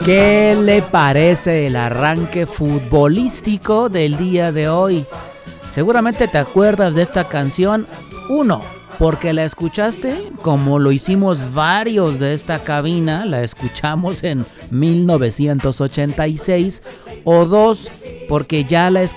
¿Qué le parece el arranque futbolístico del día de hoy? Seguramente te acuerdas de esta canción, uno, porque la escuchaste, como lo hicimos varios de esta cabina, la escuchamos en 1986, o dos, porque ya la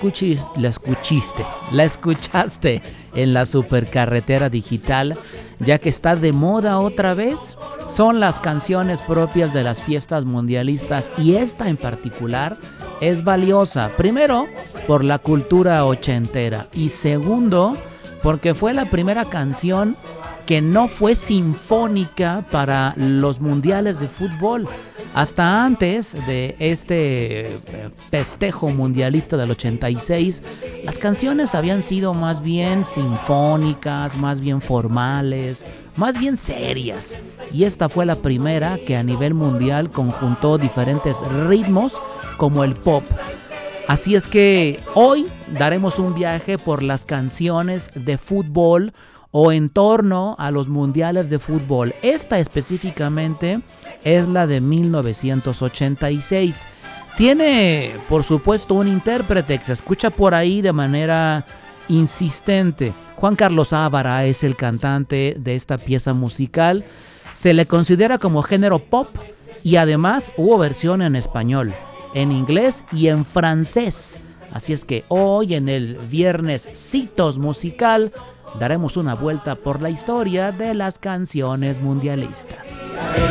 escuchaste en la supercarretera digital, ya que está de moda otra vez. Son las canciones propias de las fiestas mundialistas y esta en particular es valiosa, primero por la cultura ochentera y segundo porque fue la primera canción que no fue sinfónica para los mundiales de fútbol. Hasta antes de este festejo mundialista del 86, las canciones habían sido más bien sinfónicas, más bien formales, más bien serias. Y esta fue la primera que a nivel mundial conjuntó diferentes ritmos como el pop. Así es que hoy daremos un viaje por las canciones de fútbol o en torno a los mundiales de fútbol. Esta específicamente es la de 1986. Tiene, por supuesto, un intérprete que se escucha por ahí de manera insistente. Juan Carlos Ávara es el cantante de esta pieza musical. Se le considera como género pop y además hubo versión en español, en inglés y en francés. Así es que hoy en el Viernes Citos Musical daremos una vuelta por la historia de las canciones mundialistas.